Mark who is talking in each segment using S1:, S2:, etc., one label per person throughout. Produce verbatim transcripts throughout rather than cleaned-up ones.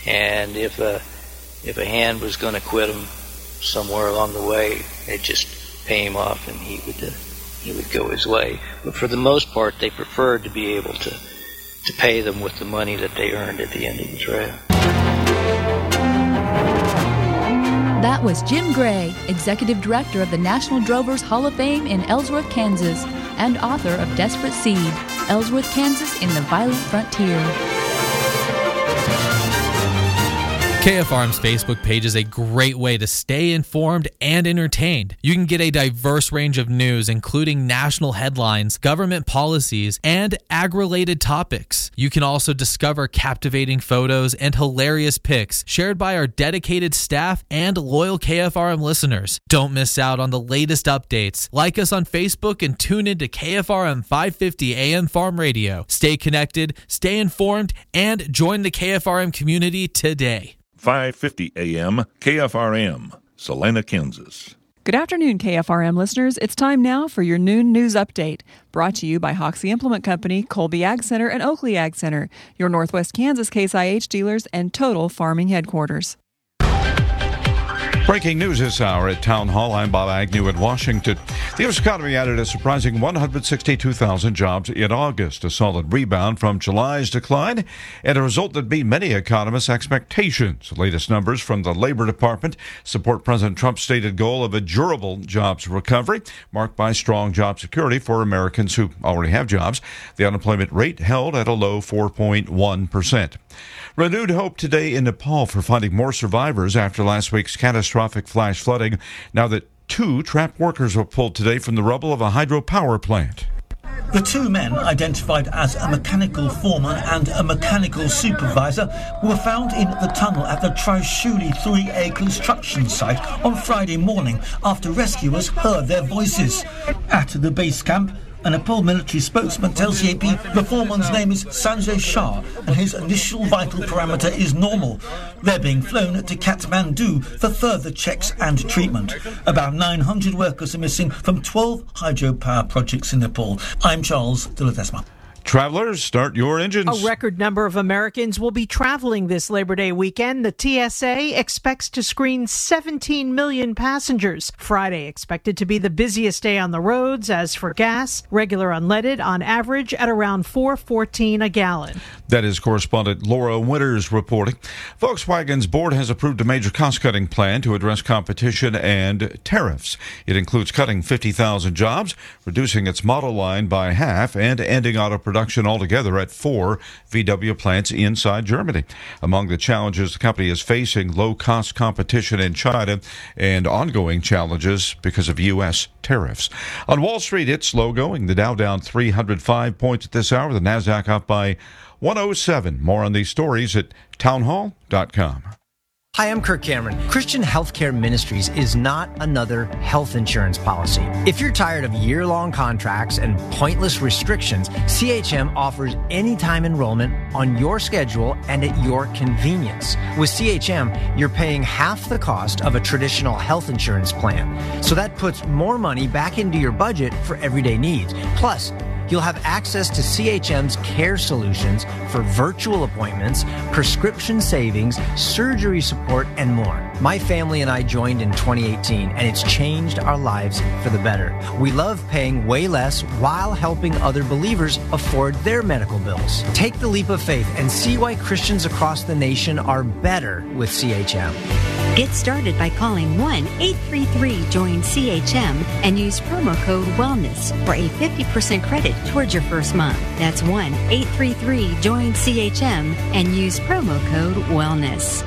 S1: And if a, if a hand was going to quit him somewhere along the way, they'd just pay him off and he would uh, he would go his way. But for the most part, they preferred to be able to, to pay them with the money that they earned at the end of the trail.
S2: That was Jim Gray, Executive Director of the National Drovers Hall of Fame in Ellsworth, Kansas, and author of Desperate Seed, Ellsworth, Kansas in the Violent Frontier.
S3: K F R M's Facebook page is a great way to stay informed and entertained. You can get a diverse range of news, including national headlines, government policies, and ag-related topics. You can also discover captivating photos and hilarious pics shared by our dedicated staff and loyal K F R M listeners. Don't miss out on the latest updates. Like us on Facebook and tune in to K F R M five fifty A M Farm Radio. Stay connected, stay informed, and join the K F R M community today.
S4: five fifty A M K F R M, Salina, Kansas.
S5: Good afternoon, K F R M listeners. It's time now for your noon news update, brought to you by Hoxie Implement Company, Colby Ag Center, and Oakley Ag Center, your Northwest Kansas Case I H dealers and Total Farming headquarters.
S6: Breaking news this hour at Town Hall. I'm Bob Agnew in Washington. The U S economy added a surprising one hundred sixty-two thousand jobs in August, a solid rebound from July's decline, and a result that beat many economists' expectations. The latest numbers from the Labor Department support President Trump's stated goal of a durable jobs recovery, marked by strong job security for Americans who already have jobs. The unemployment rate held at a low four point one percent. Renewed hope today in Nepal for finding more survivors after last week's catastrophic flash flooding, now that two trapped workers were pulled today from the rubble of a hydropower plant.
S7: The two men, identified as a mechanical foreman and a mechanical supervisor, were found in the tunnel at the Trishuli three A construction site on Friday morning after rescuers heard their voices. At the base camp, a Nepal military spokesman tells the A P the foreman's name is Sanjay Shah and his initial vital parameter is normal. They're being flown to Kathmandu for further checks and treatment. About nine hundred workers are missing from twelve hydropower projects in Nepal. I'm Charles de Ledesma.
S6: Travelers, start your engines.
S8: A record number of Americans will be traveling this Labor Day weekend. The T S A expects to screen seventeen million passengers. Friday expected to be the busiest day on the roads. As for gas, regular unleaded on average at around four fourteen a gallon.
S6: That is correspondent Laura Winters reporting. Volkswagen's board has approved a major cost-cutting plan to address competition and tariffs. It includes cutting fifty thousand jobs, reducing its model line by half, and ending auto production production altogether at four V W plants inside Germany. Among the challenges the company is facing, low-cost competition in China and ongoing challenges because of U S tariffs. On Wall Street, it's slow going. The Dow down three hundred five points at this hour. The Nasdaq up by one oh seven. More on these stories at townhall dot com.
S9: Hi, I'm Kirk Cameron. Christian Healthcare Ministries is not another health insurance policy. If you're tired of year-long contracts and pointless restrictions, C H M offers anytime enrollment on your schedule and at your convenience. With C H M, you're paying half the cost of a traditional health insurance plan. So that puts more money back into your budget for everyday needs. Plus, you'll have access to C H M's care solutions for virtual appointments, prescription savings, surgery support, and more. My family and I joined in twenty eighteen, and it's changed our lives for the better. We love paying way less while helping other believers afford their medical bills. Take the leap of faith and see why Christians across the nation are better with C H M.
S10: Get started by calling one eight three three join C H M and use promo code WELLNESS for a fifty percent credit towards your first month. That's one eight three three join C H M and use promo code WELLNESS.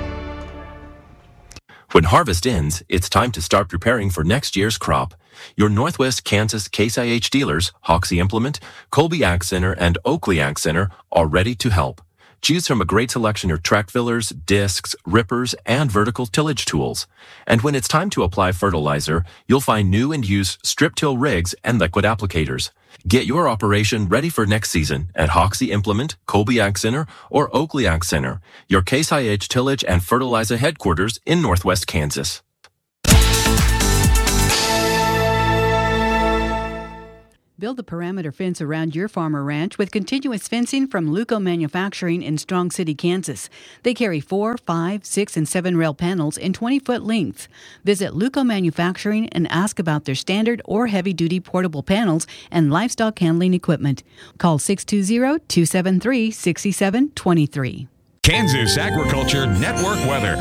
S11: When harvest ends, it's time to start preparing for next year's crop. Your Northwest Kansas Case I H dealers, Hoxie Implement, Colby Ag Center, and Oakley Ag Center are ready to help. Choose from a great selection of track fillers, discs, rippers, and vertical tillage tools. And when it's time to apply fertilizer, you'll find new and used strip till rigs and liquid applicators. Get your operation ready for next season at Hoxie Implement, Colby Ag Center, or Oakley Ag Center, your Case I H tillage and fertilizer headquarters in Northwest Kansas.
S12: Build the perimeter fence around your farm or ranch with continuous fencing from Luco Manufacturing in Strong City, Kansas. They carry four, five, six, and seven rail panels in twenty-foot lengths. Visit Luco Manufacturing and ask about their standard or heavy-duty portable panels and livestock handling equipment. Call six two zero, two seven three, six seven two three.
S13: Kansas Agriculture Network weather.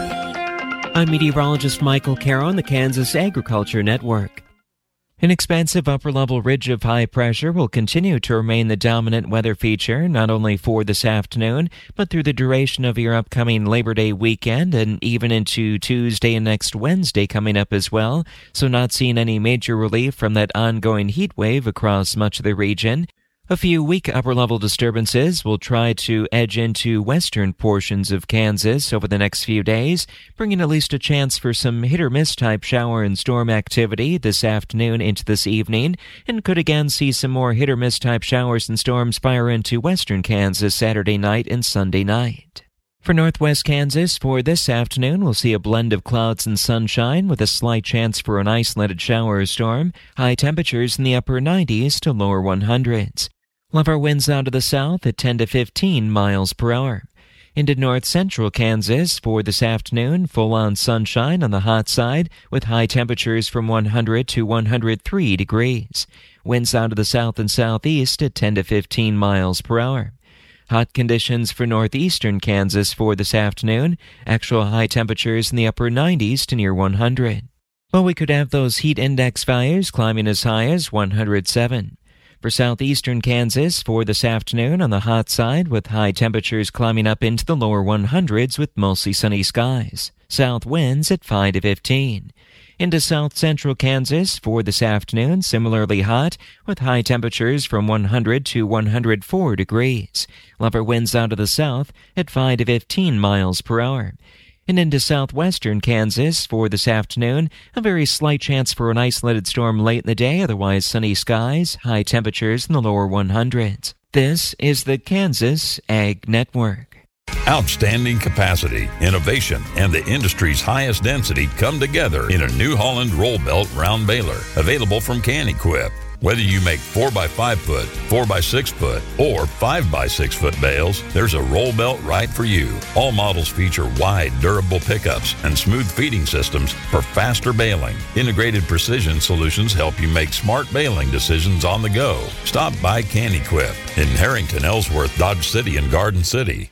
S14: I'm meteorologist Michael Caro on the Kansas Agriculture Network. An expansive upper-level ridge of high pressure will continue to remain the dominant weather feature, not only for this afternoon, but through the duration of your upcoming Labor Day weekend and even into Tuesday and next Wednesday coming up as well, so not seeing any major relief from that ongoing heat wave across much of the region. A few weak upper-level disturbances will try to edge into western portions of Kansas over the next few days, bringing at least a chance for some hit-or-miss type shower and storm activity this afternoon into this evening, and could again see some more hit-or-miss type showers and storms fire into western Kansas Saturday night and Sunday night. For northwest Kansas, for this afternoon, we'll see a blend of clouds and sunshine with a slight chance for an isolated shower or storm, high temperatures in the upper nineties to lower hundreds. We'll have our winds out of the south at ten to fifteen miles per hour. Into north-central Kansas for this afternoon, full-on sunshine on the hot side with high temperatures from one hundred to one hundred three degrees. Winds out of the south and southeast at ten to fifteen miles per hour. Hot conditions for northeastern Kansas for this afternoon, actual high temperatures in the upper nineties to near one hundred. Well, we could have those heat index values climbing as high as one hundred seven. For southeastern Kansas for this afternoon on the hot side with high temperatures climbing up into the lower hundreds with mostly sunny skies. South winds at five to fifteen. Into south central Kansas for this afternoon, similarly hot with high temperatures from one hundred to one hundred four degrees. Lower winds out of the south at five to fifteen miles per hour. And into southwestern Kansas for this afternoon, a very slight chance for an isolated storm late in the day, otherwise sunny skies, high temperatures in the lower hundreds. This is the Kansas Ag Network.
S4: Outstanding capacity, innovation, and the industry's highest density come together in a New Holland roll belt round baler, available from Can-Equip. Whether you make four by five foot, four by six foot, or five by six foot bales, there's a roll belt right for you. All models feature wide, durable pickups and smooth feeding systems for faster baling. Integrated precision solutions help you make smart baling decisions on the go. Stop by Can-Equip in Harrington, Ellsworth, Dodge City, and Garden City.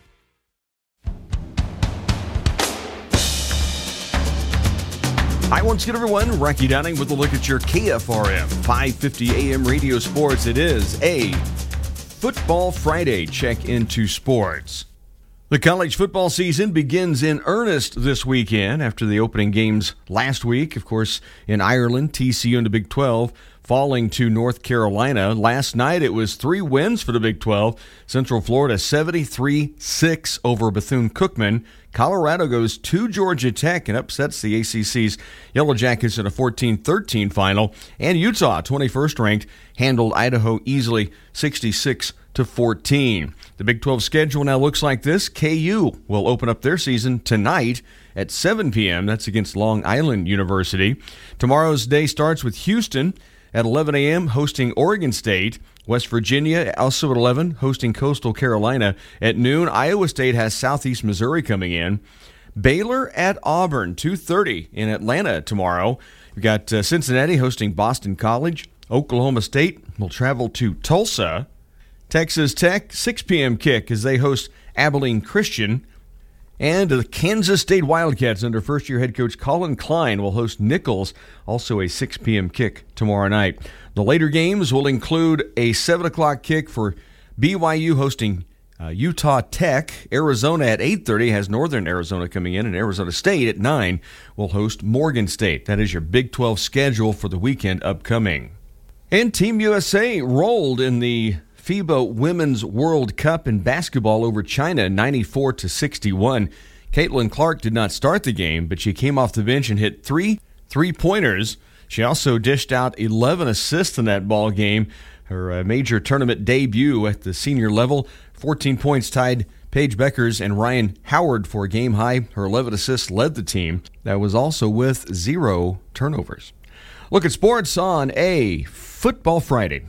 S15: Hi, once again, everyone. Rocky Downing with a look at your K F R M five fifty A M radio sports. It is a Football Friday check into sports. The college football season begins in earnest this weekend after the opening games last week. Of course, in Ireland, T C U and the Big twelve falling to North Carolina. Last night, it was three wins for the Big twelve. Central Florida seventy-three six over Bethune-Cookman. Colorado goes to Georgia Tech and upsets the A C C's Yellow Jackets in a fourteen thirteen final. And Utah, twenty-first ranked, handled Idaho easily sixty-six to fourteen. The Big twelve schedule now looks like this. K U will open up their season tonight at seven p.m. That's against Long Island University. Tomorrow's day starts with Houston at eleven a.m. hosting Oregon State. West Virginia also at eleven, hosting Coastal Carolina. At noon, Iowa State has Southeast Missouri coming in. Baylor at Auburn, two thirty in Atlanta tomorrow. We've got uh, Cincinnati hosting Boston College. Oklahoma State will travel to Tulsa. Texas Tech, six p.m. kick as they host Abilene Christian. And the Kansas State Wildcats under first-year head coach Colin Klein will host Nichols, also a six p.m. kick tomorrow night. The later games will include a seven o'clock kick for B Y U hosting uh, Utah Tech. Arizona at eight thirty has Northern Arizona coming in, and Arizona State at nine will host Morgan State. That is your Big twelve schedule for the weekend upcoming. And Team U S A rolled in the FIBA Women's World Cup in basketball over China, ninety-four to sixty-one. Caitlin Clark did not start the game, but she came off the bench and hit three three-pointers. She also dished out eleven assists in that ball game. Her uh, major tournament debut at the senior level. fourteen points tied Paige Beckers and Ryan Howard for a game high. Her eleven assists led the team. That was also with zero turnovers. Look at sports on a Football Friday.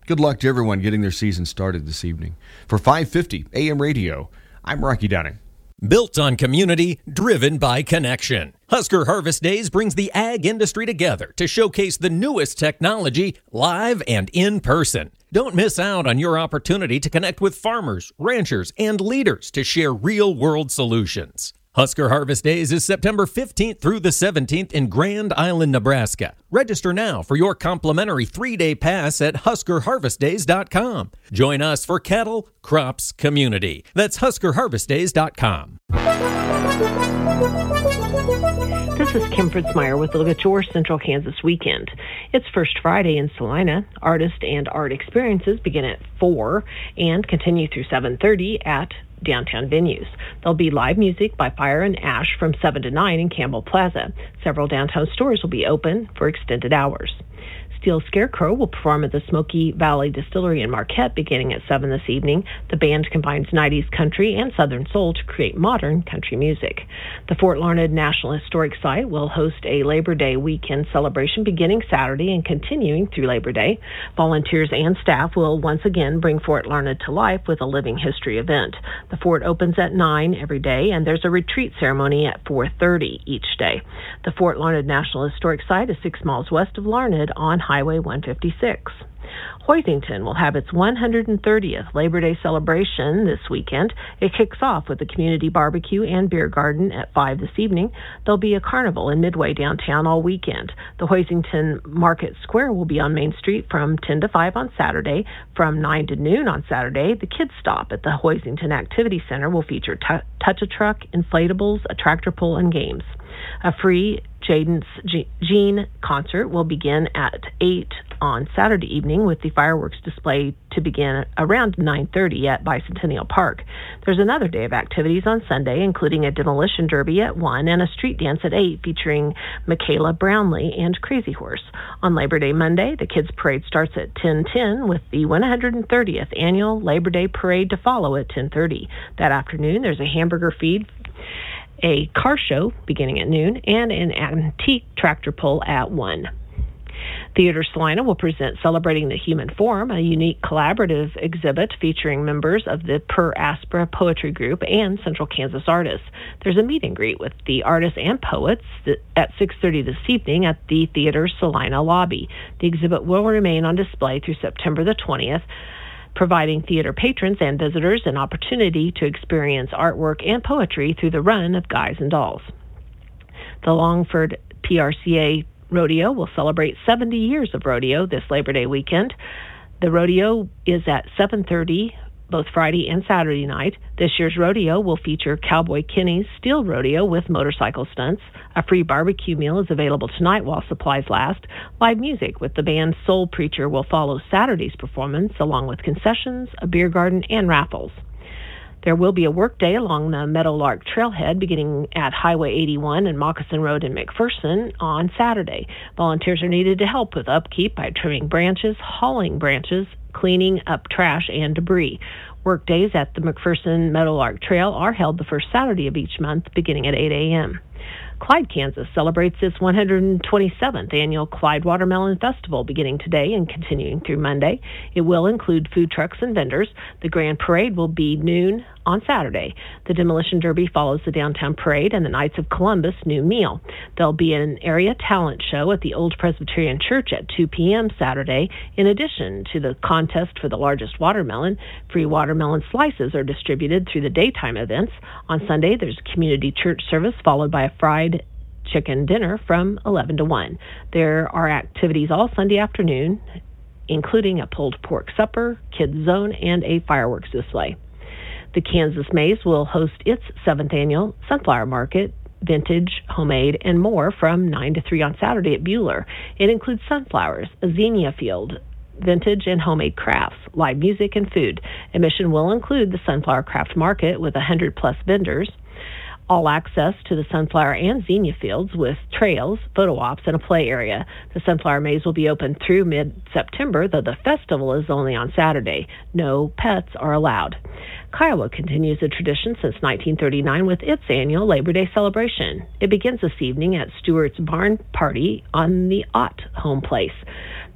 S15: Good luck to everyone getting their season started this evening. For five fifty A M Radio, I'm Rocky Downing.
S16: Built on community, driven by connection. Husker Harvest Days brings the ag industry together to showcase the newest technology live and in person. Don't miss out on your opportunity to connect with farmers, ranchers, and leaders to share real-world solutions. Husker Harvest Days is September fifteenth through the seventeenth in Grand Island, Nebraska. Register now for your complimentary three-day pass at husker harvest days dot com. Join us for cattle, crops, community. That's husker harvest days dot com.
S17: This is Kim Fritzmeyer with a look at your Central Kansas weekend. It's First Friday in Salina. Artist and art experiences begin at four and continue through seven thirty at downtown venues. There'll be live music by Fire and Ash from seven to nine in Campbell Plaza. Several downtown stores will be open for extended hours. Steel Scarecrow will perform at the Smoky Valley Distillery in Marquette beginning at seven this evening. The band combines nineties country and Southern soul to create modern country music. The Fort Larned National Historic Site will host a Labor Day weekend celebration beginning Saturday and continuing through Labor Day. Volunteers and staff will once again bring Fort Larned to life with a living history event. The fort opens at nine every day, and there's a retreat ceremony at four thirty each day. The Fort Larned National Historic Site is six miles west of Larned on Highway one fifty-six. Hoisington will have its one hundred thirtieth Labor Day celebration this weekend. It kicks off with a community barbecue and beer garden at five this evening. There'll be a carnival in Midway downtown all weekend. The Hoisington Market Square will be on Main Street from ten to five on Saturday. From nine to noon on Saturday, the Kids Stop at the Hoisington Activity Center will feature t- touch-a-truck, inflatables, a tractor pull, and games. A free Jaden's Jean concert will begin at eight on Saturday evening, with the fireworks display to begin around nine thirty at Bicentennial Park. There's another day of activities on Sunday, including a demolition derby at one and a street dance at eight featuring Michaela Brownlee and Crazy Horse. On Labor Day Monday, the Kids Parade starts at ten ten with the one hundred thirtieth Annual Labor Day Parade to follow at ten thirty. That afternoon, there's a hamburger feed, a car show beginning at noon, and an antique tractor pull at one. Theater Salina will present Celebrating the Human Form, a unique collaborative exhibit featuring members of the Per Aspera Poetry Group and Central Kansas artists. There's a meet and greet with the artists and poets at six thirty this evening at the Theater Salina lobby. The exhibit will remain on display through September the twentieth, providing theater patrons and visitors an opportunity to experience artwork and poetry through the run of Guys and Dolls. The Longford P R C A Rodeo will celebrate seventy years of rodeo this Labor Day weekend. The rodeo is at seven thirty both Friday and Saturday night. This year's rodeo will feature Cowboy Kenny's Steel Rodeo with motorcycle stunts. A free barbecue meal is available tonight while supplies last. Live music with the band Soul Preacher will follow Saturday's performance, along with concessions, a beer garden, and raffles. There will be a work day along the Meadowlark Trailhead beginning at Highway eighty-one and Moccasin Road in McPherson on Saturday. Volunteers are needed to help with upkeep by trimming branches, hauling branches, cleaning up trash and debris. Work days at the McPherson Meadowlark Trail are held the first Saturday of each month beginning at eight a.m. Clyde, Kansas celebrates its one hundred twenty-seventh annual Clyde Watermelon Festival beginning today and continuing through Monday. It will include food trucks and vendors. The grand parade will be noon on Saturday. The Demolition Derby follows the downtown parade and the Knights of Columbus noon meal. There'll be an area talent show at the Old Presbyterian Church at two p.m. Saturday. In addition to the contest for the largest watermelon, free watermelon slices are distributed through the daytime events. On Sunday, there's a community church service followed by a fried chicken dinner from eleven to one. There are activities all Sunday afternoon, including a pulled pork supper, kids zone, and a fireworks display. The Kansas Maze will host its seventh annual Sunflower Market, vintage, homemade, and more from nine to three on Saturday at Buhler. It includes sunflowers, a zinnia field, vintage and homemade crafts, live music, and food. Admission will include the Sunflower Craft Market with one hundred plus vendors, all access to the sunflower and zinnia fields with trails, photo ops, and a play area. The Sunflower Maze will be open through mid-September, though the festival is only on Saturday. No pets are allowed. Kiowa continues a tradition since nineteen thirty-nine with its annual Labor Day celebration. It begins this evening at Stewart's Barn Party on the Ott home place.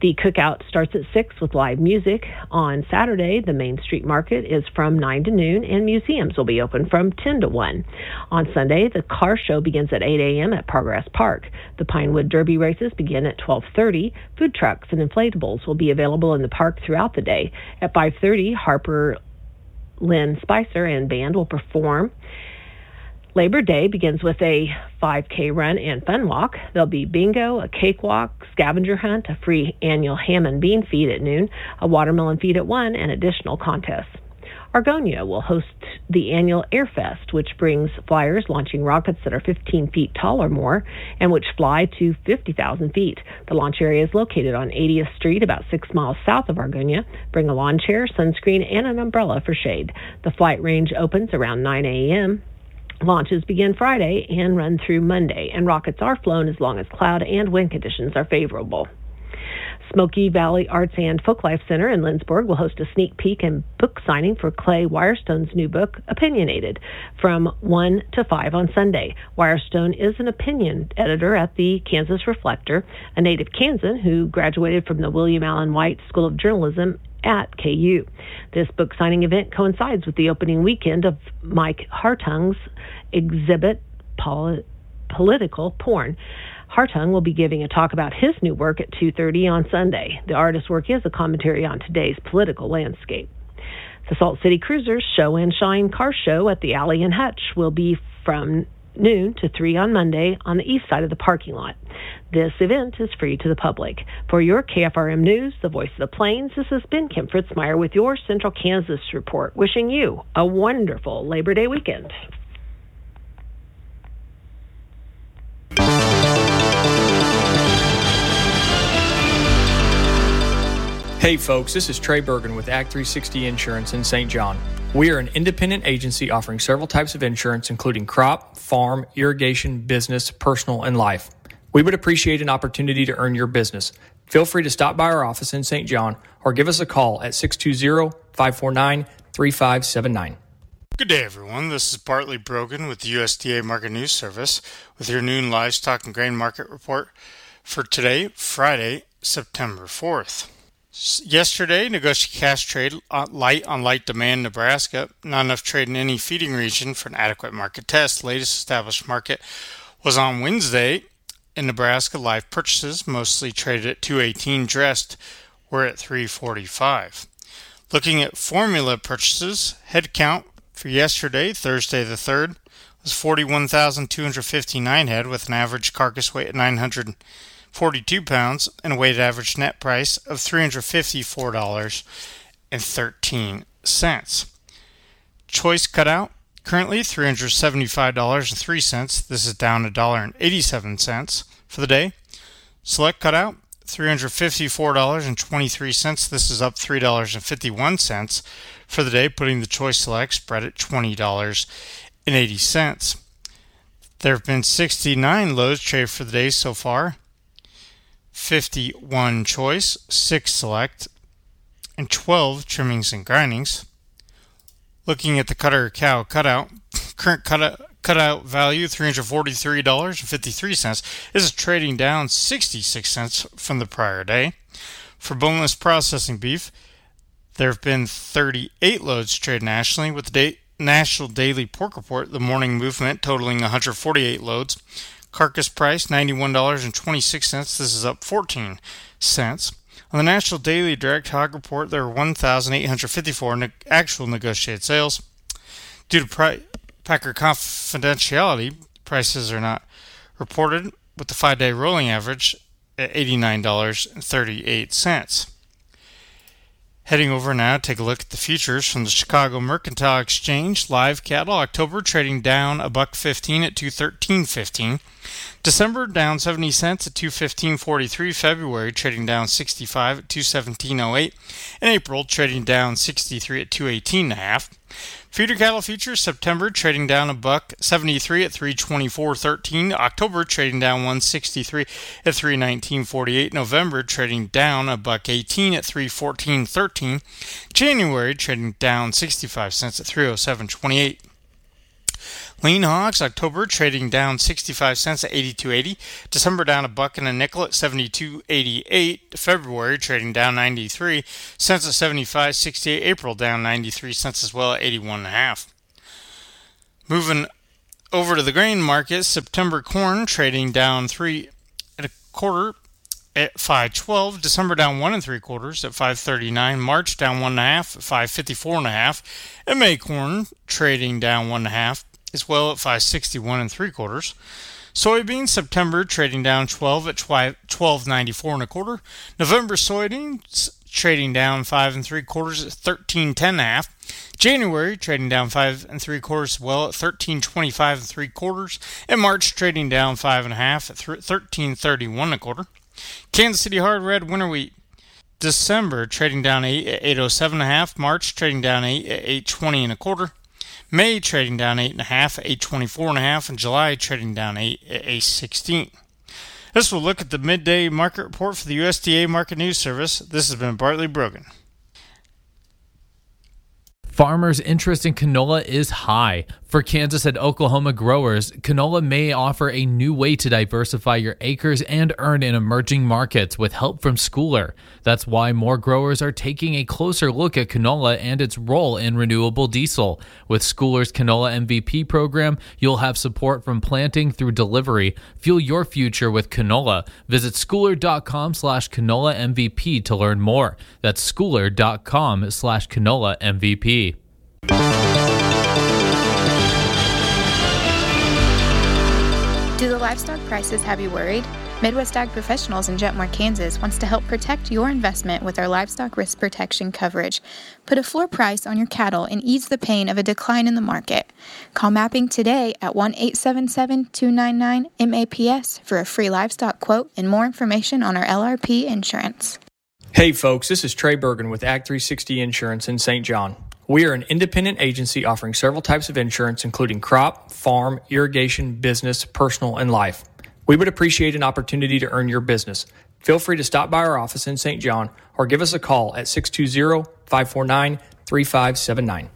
S17: The cookout starts at six with live music. On Saturday, the Main Street Market is from nine to noon, and museums will be open from ten to one. On Sunday, the car show begins at eight a.m. at Progress Park. The Pinewood Derby races begin at twelve thirty. Food trucks and inflatables will be available in the park throughout the day. At five thirty, Harper Lynn Spicer and band will perform. Labor Day begins with a five K run and fun walk. There'll be bingo, a cakewalk, scavenger hunt, a free annual ham and bean feed at noon, a watermelon feed at one, and additional contests. Argonia will host the annual Air Fest, which brings flyers launching rockets that are fifteen feet tall or more and which fly to fifty thousand feet. The launch area is located on eightieth Street, about six miles south of Argonia. Bring a lawn chair, sunscreen, and an umbrella for shade. The flight range opens around nine a.m. Launches begin Friday and run through Monday, and rockets are flown as long as cloud and wind conditions are favorable. Smoky Valley Arts and Folklife Center in Lindsborg will host a sneak peek and book signing for Clay Wirestone's new book, Opinionated, from one to five on Sunday. Wirestone is an opinion editor at the Kansas Reflector, a native Kansan who graduated from the William Allen White School of Journalism at K U. This book signing event coincides with the opening weekend of Mike Hartung's exhibit, Poli- Political Porn. Hartung will be giving a talk about his new work at two thirty on Sunday. The artist's work is a commentary on today's political landscape. The Salt City Cruisers Show and Shine Car Show at the Alley and Hutch will be from noon to three on Monday on the east side of the parking lot. This event is free to the public. For your K F R M News, the Voice of the Plains, this has been Kim Fritzmeyer with your Central Kansas report, wishing you a wonderful Labor Day weekend.
S18: Hey folks, this is Trey Bergen with Act three sixty Insurance in Saint John. We are an independent agency offering several types of insurance, including crop, farm, irrigation, business, personal, and life. We would appreciate an opportunity to earn your business. Feel free to stop by our office in Saint John or give us a call at six two zero, five four nine, three five seven nine.
S19: Good day, everyone. This is Bartley Brogan with the U S D A Market News Service with your noon livestock and grain market report for today, Friday, September fourth. Yesterday, negotiated cash trade light on light demand Nebraska, not enough trade in any feeding region for an adequate market test. Latest established market was on Wednesday. In Nebraska, live purchases, mostly traded at two eighteen, dressed were at three forty-five. Looking at formula purchases, head count for yesterday, Thursday the third, was forty-one thousand two hundred fifty-nine head with an average carcass weight at nine hundred forty-two pounds and a weighted average net price of three hundred fifty-four dollars and thirteen cents. Choice cutout, currently three hundred seventy-five dollars and three cents. This is down one dollar and eighty-seven cents for the day. Select cutout, three hundred fifty-four dollars and twenty-three cents. This is up three dollars and fifty-one cents for the day, putting the choice select spread at twenty dollars and eighty cents. There have been sixty-nine loads traded for the day so far. fifty-one choice, six select, and twelve trimmings and grindings. Looking at the cutter cow cutout, current cutout, cutout value three hundred forty-three dollars and fifty-three cents. This is trading down sixty-six cents from the prior day. For boneless processing beef, there have been thirty-eight loads traded nationally, with the day, National Daily Pork Report, the morning movement, totaling one hundred forty-eight loads. Carcass price ninety-one dollars and twenty-six cents. This is up fourteen cents. On the National Daily Direct Hog Report, there were one thousand eight hundred fifty-four ne- actual negotiated sales. Due to pri- packer confidentiality, prices are not reported, with the five-day rolling average at eighty-nine dollars and thirty-eight cents. Heading over now, take a look at the futures from the Chicago Mercantile Exchange. Live cattle, October trading down a buck fifteen at two thirteen fifteen. December down seventy cents at two fifteen forty-three. February trading down sixty-five at two seventeen oh eight. And April trading down sixty-three at two eighteen and a half. Feeder cattle futures, September trading down a buck seventy-three at three twenty-four thirteen. October trading down one sixty-three at three nineteen forty-eight. November trading down a buck eighteen at three fourteen thirteen. January trading down sixty-five cents at three oh seven twenty-eight. Lean hogs, October trading down sixty-five cents at eighty-two eighty. December down a buck and a nickel at seventy-two eighty-eight. February trading down ninety-three cents at seventy-five sixty-eight. April down ninety-three cents as well at eighty-one and a half. Moving over to the grain market, September corn trading down three and a quarter at five twelve. December down one and three quarters at five thirty-nine. March down one and a half at five fifty-four and a half. And May corn trading down one and a half as well at five sixty-one and three quarters. Soybeans September trading down twelve at twelve ninety-four and a quarter. November soybeans trading down five and three quarters at thirteen ten and a half. January trading down five and three quarters as well at thirteen twenty-five and three quarters. And March trading down five and a half at thirteen thirty-one and a quarter. Kansas City hard red winter wheat December trading down eight at eight oh seven and a half. March trading down eight at eight twenty and a quarter. May trading down eight and a half at eight twenty-four and a half, and July trading down eight at eight sixteen. This will look at the midday market report for the U S D A Market News Service. This has been Bartley Brogan.
S3: Farmers' interest in canola is high. For Kansas and Oklahoma growers, canola may offer a new way to diversify your acres and earn in emerging markets with help from Schooler. That's why more growers are taking a closer look at canola and its role in renewable diesel. With Schooler's Canola M V P program, you'll have support from planting through delivery. Fuel your future with canola. Visit schooler.com slash canola MVP to learn more. That's schooler.com slash canola MVP.
S20: Do the livestock prices have you worried? Midwest Ag Professionals in Jetmore, Kansas wants to help protect your investment with our livestock risk protection coverage. Put a floor price on your cattle and ease the pain of a decline in the market. Call Mapping today at one eight seven seven, two nine nine, M A P S for a free livestock quote and more information on our L R P insurance.
S18: Hey folks, this is Trey Bergen with Ag three sixty Insurance in Saint John. We are an independent agency offering several types of insurance, including crop, farm, irrigation, business, personal, and life. We would appreciate an opportunity to earn your business. Feel free to stop by our office in Saint John or give us a call at six two zero, five four nine, three five seven nine.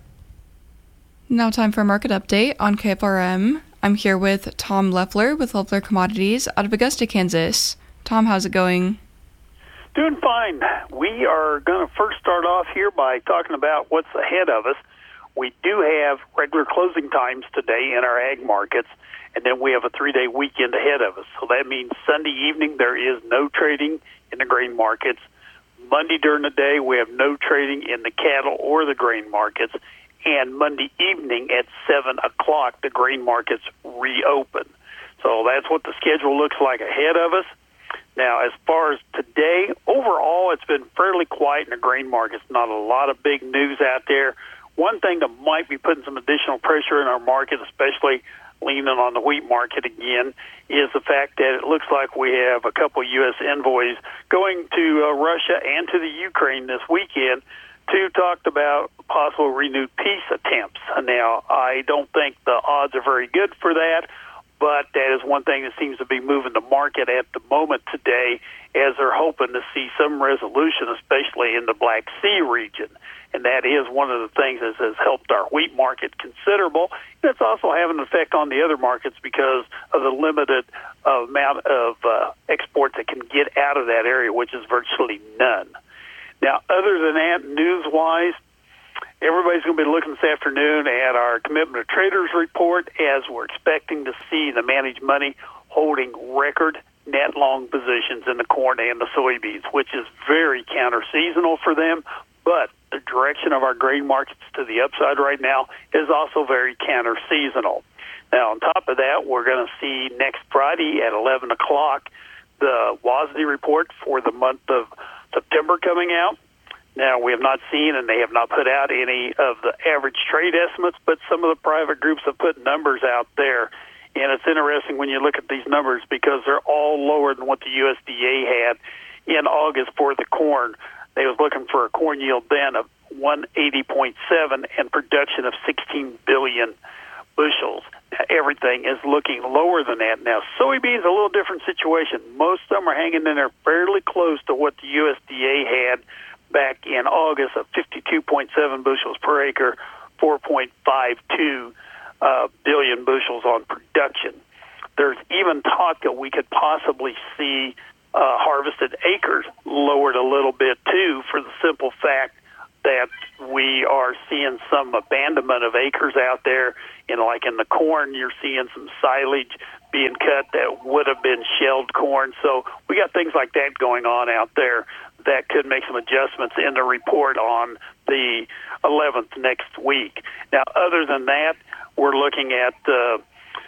S21: Now time for a market update on K F R M. I'm here with Tom Leffler with Leffler Commodities out of Augusta, Kansas. Tom, how's it going?
S22: Doing fine. We are going to first start off here by talking about what's ahead of us. We do have regular closing times today in our ag markets, and then we have a three-day weekend ahead of us. So that means Sunday evening there is no trading in the grain markets. Monday during the day we have no trading in the cattle or the grain markets. And Monday evening at seven o'clock the grain markets reopen. So that's what the schedule looks like ahead of us. Now, as far as today, overall, it's been fairly quiet in the grain markets. Not a lot of big news out there. One thing that might be putting some additional pressure in our market, especially leaning on the wheat market again, is the fact that it looks like we have a couple of U S envoys going to uh, Russia and to the Ukraine this weekend to talk about possible renewed peace attempts. Now, I don't think the odds are very good for that, but that is one thing that seems to be moving the market at the moment today, as they're hoping to see some resolution, especially in the Black Sea region. And that is one of the things that has helped our wheat market considerable. And it's also having an effect on the other markets because of the limited uh, amount of uh, exports that can get out of that area, which is virtually none. Now, other than that, news-wise, everybody's going to be looking this afternoon at our Commitment of Traders report, as we're expecting to see the managed money holding record net long positions in the corn and the soybeans, which is very counter-seasonal for them. But the direction of our grain markets to the upside right now is also very counter-seasonal. Now, on top of that, we're going to see next Friday at eleven o'clock the W A S D report for the month of September coming out. Now, we have not seen, and they have not put out any of the average trade estimates, but some of the private groups have put numbers out there. And it's interesting when you look at these numbers because they're all lower than what the U S D A had in August for the corn. They was looking for a corn yield then of one eighty point seven and production of sixteen billion bushels. Now, everything is looking lower than that. Now, soybeans, a little different situation. Most of them are hanging in there fairly close to what the U S D A had back in August of fifty-two point seven bushels per acre, four point five two uh, billion bushels on production. There's even talk that we could possibly see uh, harvested acres lowered a little bit, too, for the simple fact that we are seeing some abandonment of acres out there. You know, like in the corn, you're seeing some silage being cut that would have been shelled corn. So we got things like that going on out there that could make some adjustments in the report on the eleventh next week. Now, other than that, we're looking at, uh,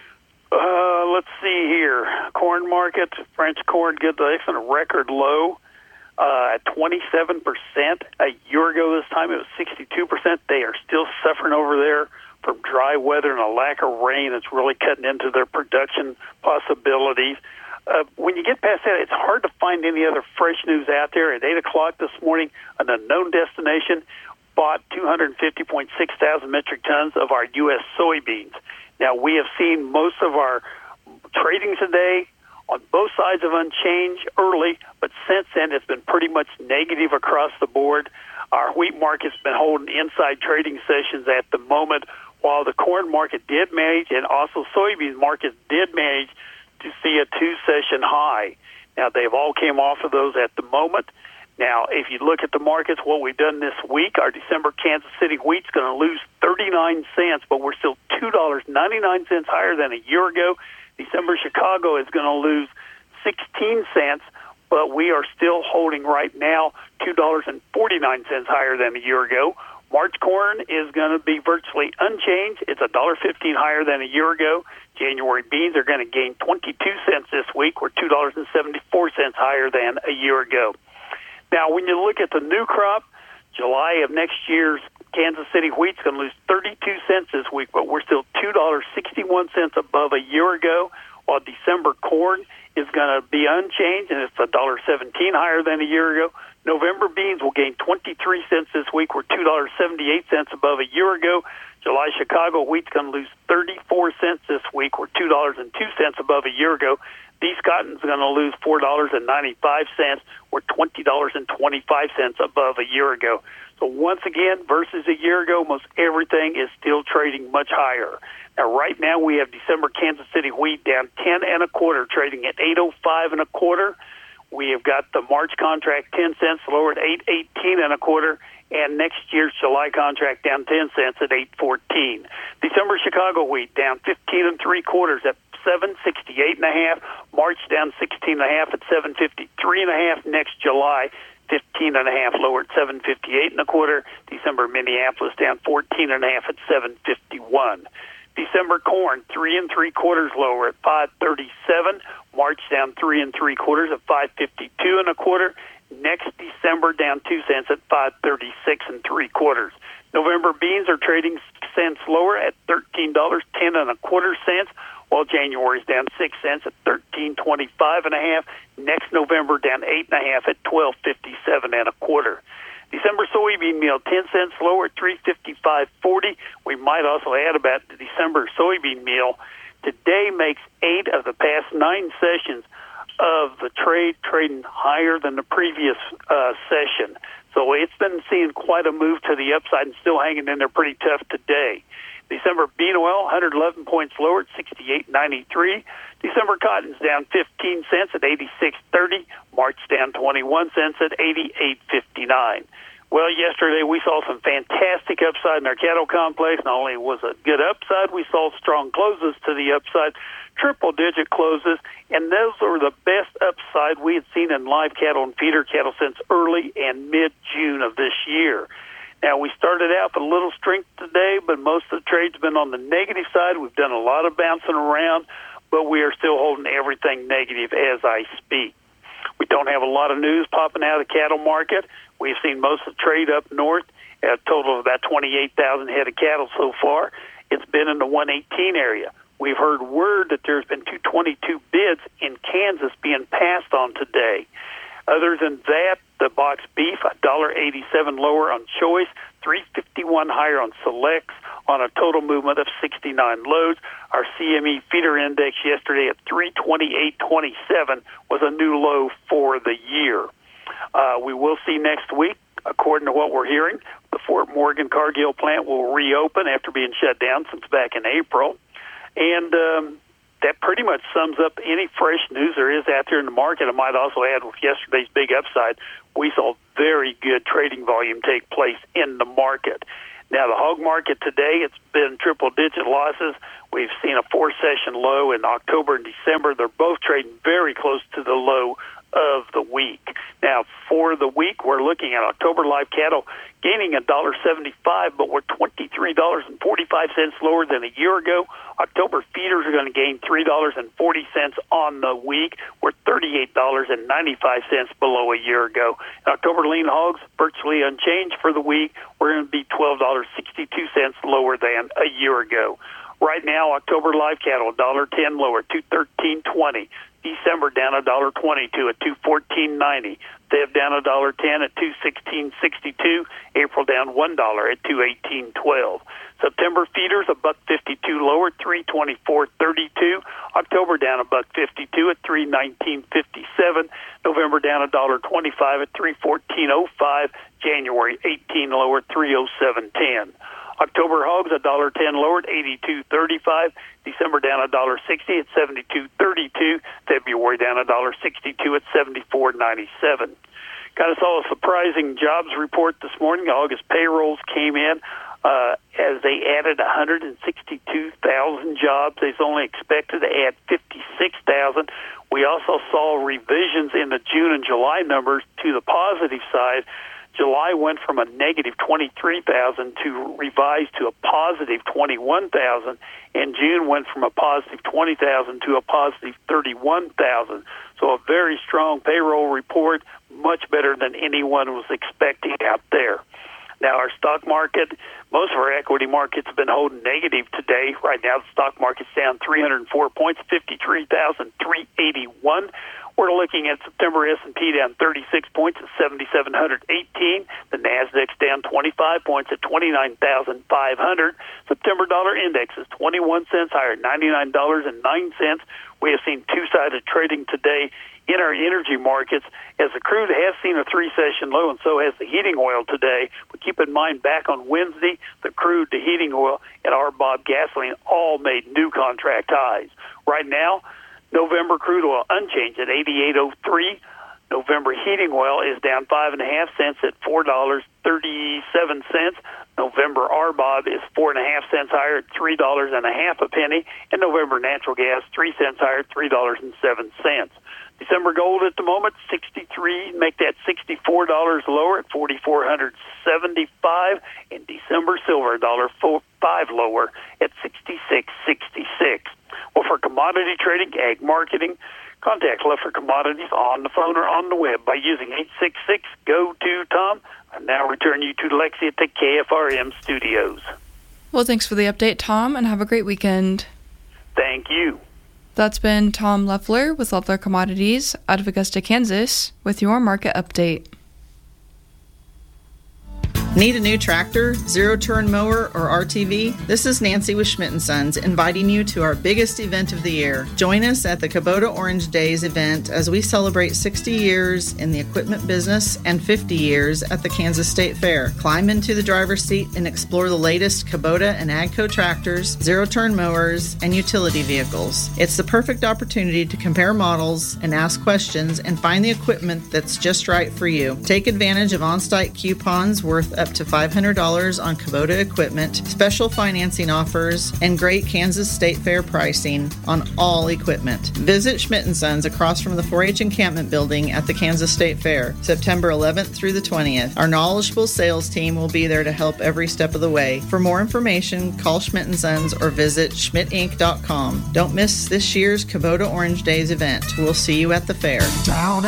S22: uh, let's see here, corn market, French corn, good, it's in a record low. Uh, at twenty-seven percent. A year ago this time, it was sixty-two percent. They are still suffering over there from dry weather and a lack of rain. It's really cutting into their production possibilities. Uh, when you get past that, it's hard to find any other fresh news out there. At eight o'clock this morning, an unknown destination bought two hundred fifty point six thousand metric tons of our U S soybeans. Now, we have seen most of our trading today on both sides of unchanged early, but since then it's been pretty much negative across the board. Our wheat market's been holding inside trading sessions at the moment, while the corn market did manage, and also soybean markets did manage to see a two-session high. Now, they've all came off of those at the moment. Now, if you look at the markets, what we've done this week, our December Kansas City wheat's going to lose thirty-nine cents, but we're still two dollars and ninety-nine cents higher than a year ago. December Chicago is going to lose sixteen cents, but we are still holding right now two dollars and forty-nine cents higher than a year ago. March corn is going to be virtually unchanged. It's one dollar fifteen higher than a year ago. January beans are going to gain twenty-two cents this week. We're two dollars and seventy-four cents higher than a year ago. Now, when you look at the new crop, July of next year's Kansas City wheat's going to lose thirty-two cents this week, but we're still two dollars and sixty-one cents above a year ago, while December corn is going to be unchanged, and it's one dollar seventeen higher than a year ago. November beans will gain twenty-three cents this week. We're two dollars and seventy-eight cents above a year ago. July Chicago wheat's going to lose thirty-four cents this week. We're two dollars and two cents above a year ago. East Cotton's going to lose four dollars and ninety-five cents. We're twenty dollars and twenty-five cents above a year ago. So once again, versus a year ago, most everything is still trading much higher. Now, right now, we have December Kansas City wheat down ten and a quarter, trading at eight oh five and a quarter. We have got the March contract ten cents lower at eight eighteen and a quarter, and next year's July contract down ten cents at eight fourteen. December Chicago wheat down fifteen and three quarters at seven sixty-eight and a half. March down sixteen and a half at seven fifty-three and a half. Next July, fifteen and a half lower at seven fifty-eight and a quarter. December Minneapolis down fourteen and a half at seven fifty-one. December corn three and three quarters lower at five thirty-seven. March down three and three quarters at five fifty-two and a quarter. Next December down two cents at five thirty-six and three quarters. November beans are trading six cents lower at thirteen dollars ten and a quarter cents, while January's down six cents at thirteen twenty-five and a half. Next November down eight and a half at twelve fifty-seven and a quarter. December soybean meal ten cents lower at three fifty-five forty. We might also add about the December soybean meal. Today makes eight of the past nine sessions of the trade trading higher than the previous uh, session. So it's been seeing quite a move to the upside and still hanging in there pretty tough today. December bean oil, one hundred eleven points lower at sixty-eight ninety-three. December cotton's down fifteen cents at eighty-six thirty. March down twenty-one cents at eighty-eight fifty-nine. Well, yesterday we saw some fantastic upside in our cattle complex. Not only was it good upside, we saw strong closes to the upside, triple-digit closes, and those were the best upside we had seen in live cattle and feeder cattle since early and mid-June of this year. Now, we started out with a little strength today, but most of the trade's been on the negative side. We've done a lot of bouncing around, but we are still holding everything negative as I speak. We don't have a lot of news popping out of the cattle market. We've seen most of the trade up north, a total of about twenty-eight thousand head of cattle so far. It's been in the one eighteen area. We've heard word that there's been two twenty-two bids in Kansas being passed on today. Other than that, the box beef, one dollar eighty-seven lower on choice, three fifty-one higher on selects, on a total movement of sixty-nine loads. Our C M E feeder index yesterday at three twenty-eight twenty-seven was a new low for the year. Uh, we will see next week, according to what we're hearing, the Fort Morgan Cargill plant will reopen after being shut down since back in April. And um, that pretty much sums up any fresh news there is out there in the market. I might also add, with yesterday's big upside, we saw very good trading volume take place in the market. Now, the hog market today, it's been triple-digit losses. We've seen a four-session low in October and December. They're both trading very close to the low of the week. Now, for the week, we're looking at October live cattle gaining one dollar seventy-five, but we're twenty-three dollars and forty-five cents lower than a year ago. October feeders are going to gain three dollars and forty cents on the week. We're thirty-eight dollars and ninety-five cents below a year ago. And October lean hogs, virtually unchanged for the week. We're going to be twelve dollars and sixty-two cents lower than a year ago. Right now, October live cattle, one dollar ten lower, two thirteen twenty. December down one dollar twenty-two at two fourteen ninety. Feb down one dollar ten at two sixteen sixty-two. April down one dollar at two eighteen twelve. September feeders a buck fifty-two lower, three twenty-four thirty-two. October down a buck fifty-two at three nineteen fifty-seven. November down a dollar twenty-five at three fourteen oh five. January eighteen lower, three oh seven ten. October hogs a dollar ten lower at eighty-two thirty-five. December down a dollar sixty at seventy-two thirty-two. February down a dollar sixty-two at seventy-four ninety-seven. Kind of saw a surprising jobs report this morning. August payrolls came in uh, as they added one hundred sixty-two thousand jobs. They only expected to add fifty-six thousand. We also saw revisions in the June and July numbers to the positive side. July went from a negative twenty-three thousand to revised to a positive twenty-one thousand, and June went from a positive twenty thousand to a positive thirty-one thousand. So a very strong payroll report, much better than anyone was expecting out there. Now, our stock market, most of our equity markets have been holding negative today. Right now, the stock market's down three hundred four points, fifty-three thousand three hundred eighty-one. We're looking at September S and P down thirty-six points at seven thousand seven hundred eighteen. The Nasdaq's down twenty-five points at twenty-nine thousand five hundred. September dollar index is twenty-one cents higher, ninety-nine dollars and nine cents. We have seen two-sided trading today in our energy markets, as the crude has seen a three-session low, and so has the heating oil today. But keep in mind, back on Wednesday, the crude, the heating oil, and R B O B gasoline all made new contract highs. Right now, November crude oil unchanged at eighty-eight oh three. November heating oil is down five and a half cents at four dollars and thirty-seven cents. November R B O B is four and a half cents higher at three dollars and a half a penny, and November natural gas three cents higher at three dollars and seven cents. December gold at the moment sixty-three, make that sixty-four dollars lower at forty-four seventy-five, and December silver a dollar five lower at sixty-six sixty-six. Well, for commodity trading, ag marketing, contact Leffler Commodities on the phone or on the web by using eight six six, G O two, Tom. I now return you to Lexi at the K F R M studios.
S21: Well, thanks for the update, Tom, and have a great weekend.
S22: Thank you.
S21: That's been Tom Leffler with Leffler Commodities out of Augusta, Kansas, with your market update.
S1: Need a new tractor, zero-turn mower, or R T V? This is Nancy with Schmidt and Sons inviting you to our biggest event of the year. Join us at the Kubota Orange Days event as we celebrate sixty years in the equipment business and fifty years at the Kansas State Fair. Climb into the driver's seat and explore the latest Kubota and AGCO tractors, zero-turn mowers, and utility vehicles. It's the perfect opportunity to compare models and ask questions and find the equipment that's just right for you. Take advantage of on-site coupons worth up to five hundred dollars on Kubota equipment, special financing offers, and great Kansas State Fair pricing on all equipment. Visit Schmidt and Sons across from the four H encampment building at the Kansas State Fair, September eleventh through the twentieth. Our knowledgeable sales team will be there to help every step of the way. For more information, call Schmidt and Sons or visit schmidt inc dot com. Don't miss this year's Kubota Orange Days event. We'll see you at the fair.
S2: Down